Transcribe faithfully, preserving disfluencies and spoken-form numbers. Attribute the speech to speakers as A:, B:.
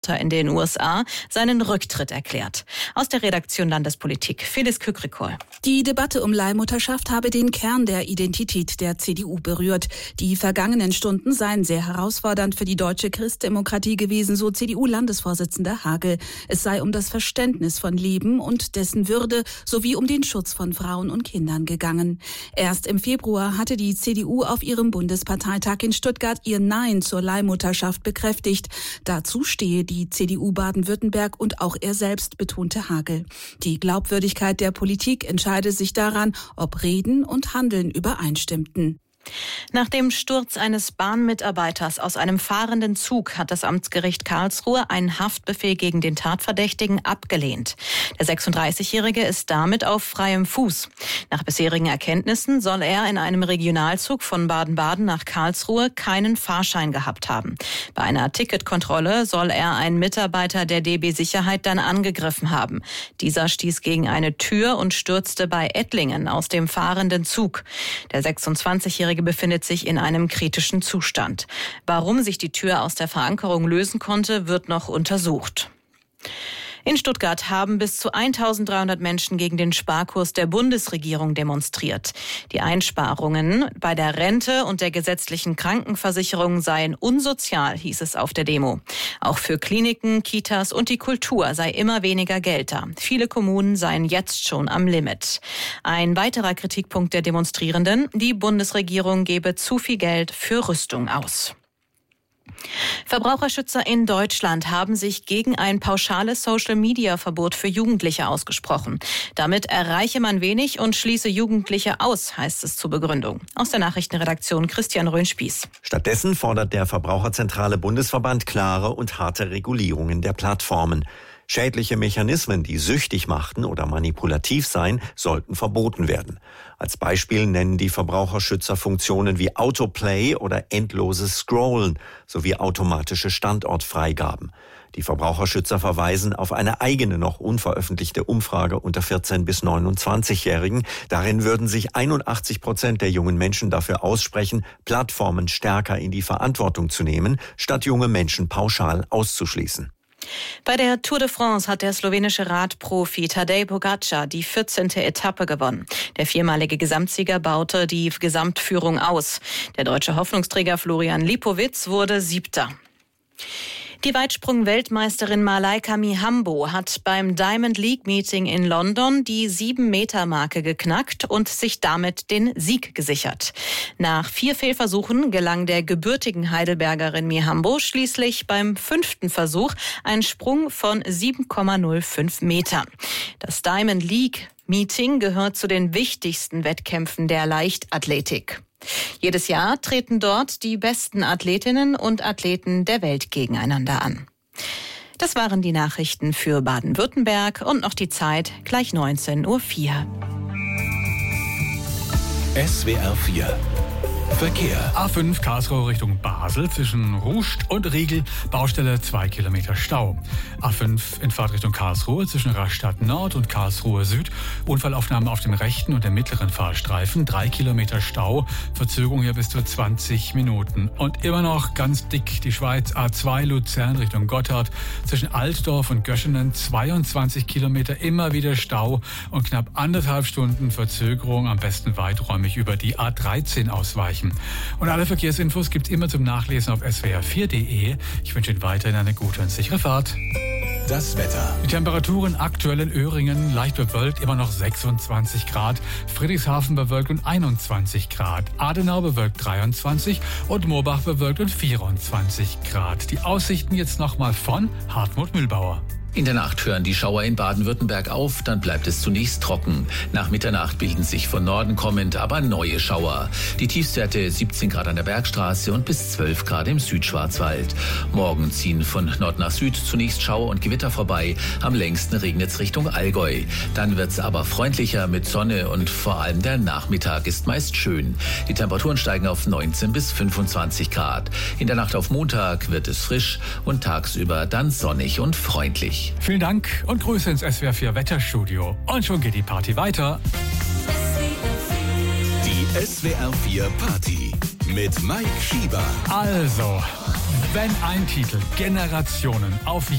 A: Leihmutter in den U S A seinen Rücktritt erklärt. Aus der Redaktion Landespolitik, Phyllis Kükrikol.
B: Die Debatte um Leihmutterschaft habe den Kern der Identität der C D U berührt. Die vergangenen Stunden seien sehr herausfordernd für die deutsche Christdemokratie gewesen, so C D U-Landesvorsitzender Hagel. Es sei um das Verständnis von Leben und dessen Würde sowie um den Schutz von Frauen und Kindern gegangen. Erst im Februar hatte die C D U auf ihrem Bundesparteitag in Stuttgart ihr Nein zur Leihmutterschaft bekräftigt. Dazu stehe die C D U Baden-Württemberg und auch er selbst, betonte Hagel. Die Glaubwürdigkeit der Politik entscheide sich daran, ob Reden und Handeln übereinstimmten.
A: Nach dem Sturz eines Bahnmitarbeiters aus einem fahrenden Zug hat das Amtsgericht Karlsruhe einen Haftbefehl gegen den Tatverdächtigen abgelehnt. Der sechsunddreißigjährige ist damit auf freiem Fuß. Nach bisherigen Erkenntnissen soll er in einem Regionalzug von Baden-Baden nach Karlsruhe keinen Fahrschein gehabt haben. Bei einer Ticketkontrolle soll er einen Mitarbeiter der D B Sicherheit dann angegriffen haben. Dieser stieß gegen eine Tür und stürzte bei Ettlingen aus dem fahrenden Zug. Der sechsundzwanzigjährige befindet sich in einem kritischen Zustand. Warum sich die Tür aus der Verankerung lösen konnte, wird noch untersucht. In Stuttgart haben bis zu eintausenddreihundert Menschen gegen den Sparkurs der Bundesregierung demonstriert. Die Einsparungen bei der Rente und der gesetzlichen Krankenversicherung seien unsozial, hieß es auf der Demo. Auch für Kliniken, Kitas und die Kultur sei immer weniger Geld da. Viele Kommunen seien jetzt schon am Limit. Ein weiterer Kritikpunkt der Demonstrierenden: Die Bundesregierung gebe zu viel Geld für Rüstung aus. Verbraucherschützer in Deutschland haben sich gegen ein pauschales Social-Media-Verbot für Jugendliche ausgesprochen. Damit erreiche man wenig und schließe Jugendliche aus, heißt es zur Begründung. Aus der Nachrichtenredaktion Christian Röhnspieß.
C: Stattdessen fordert der Verbraucherzentrale Bundesverband klare und harte Regulierungen der Plattformen. Schädliche Mechanismen, die süchtig machten oder manipulativ seien, sollten verboten werden. Als Beispiel nennen die Verbraucherschützer Funktionen wie Autoplay oder endloses Scrollen sowie automatische Standortfreigaben. Die Verbraucherschützer verweisen auf eine eigene, noch unveröffentlichte Umfrage unter vierzehn- bis neunundzwanzigjährigen. Darin würden sich einundachtzig Prozent der jungen Menschen dafür aussprechen, Plattformen stärker in die Verantwortung zu nehmen, statt junge Menschen pauschal auszuschließen.
A: Bei der Tour de France hat der slowenische Radprofi Tadej Pogačar die vierzehnte Etappe gewonnen. Der viermalige Gesamtsieger baute die Gesamtführung aus. Der deutsche Hoffnungsträger Florian Lipowitz wurde Siebter. Die Weitsprung-Weltmeisterin Malaika Mihambo hat beim Diamond League Meeting in London die sieben-Meter-Marke geknackt und sich damit den Sieg gesichert. Nach vier Fehlversuchen gelang der gebürtigen Heidelbergerin Mihambo schließlich beim fünften Versuch ein Sprung von sieben Komma null fünf Metern. Das Diamond League Meeting gehört zu den wichtigsten Wettkämpfen der Leichtathletik. Jedes Jahr treten dort die besten Athletinnen und Athleten der Welt gegeneinander an. Das waren die Nachrichten für Baden-Württemberg und noch die Zeit gleich neunzehn Uhr vier.
D: S W R vier Verkehr.
E: A fünf Karlsruhe Richtung Basel zwischen Ruscht und Riegel, Baustelle zwei Kilometer Stau. A fünf in Fahrt Richtung Karlsruhe zwischen Rastatt Nord und Karlsruhe Süd. Unfallaufnahme auf dem rechten und dem mittleren Fahrstreifen, drei Kilometer Stau, Verzögerung hier bis zu zwanzig Minuten. Und immer noch ganz dick die Schweiz, A zwei Luzern Richtung Gotthard zwischen Altdorf und Göschenen, zweiundzwanzig Kilometer, immer wieder Stau und knapp anderthalb Stunden Verzögerung, am besten weiträumig über die A dreizehn ausweichen. Und alle Verkehrsinfos gibt's immer zum Nachlesen auf S W R vier Punkt de. Ich wünsche Ihnen weiterhin eine gute und sichere Fahrt.
D: Das Wetter.
E: Die Temperaturen aktuell in Öhringen leicht bewölkt, immer noch sechsundzwanzig Grad. Friedrichshafen bewölkt und einundzwanzig Grad. Adenau bewölkt dreiundzwanzig und Moorbach bewölkt und vierundzwanzig Grad. Die Aussichten jetzt nochmal von Hartmut Mühlbauer.
F: In der Nacht hören die Schauer in Baden-Württemberg auf, dann bleibt es zunächst trocken. Nach Mitternacht bilden sich von Norden kommend aber neue Schauer. Die Tiefstwerte siebzehn Grad an der Bergstraße und bis zwölf Grad im Südschwarzwald. Morgen ziehen von Nord nach Süd zunächst Schauer und Gewitter vorbei. Am längsten regnet es Richtung Allgäu. Dann wird es aber freundlicher mit Sonne und vor allem der Nachmittag ist meist schön. Die Temperaturen steigen auf neunzehn bis fünfundzwanzig Grad. In der Nacht auf Montag wird es frisch und tagsüber dann sonnig und freundlich.
E: Vielen Dank und Grüße ins S W R vier Wetterstudio. Und schon geht die Party weiter.
D: Die S W R vier Party mit Mike Schieber.
E: Also, wenn ein Titel Generationen auf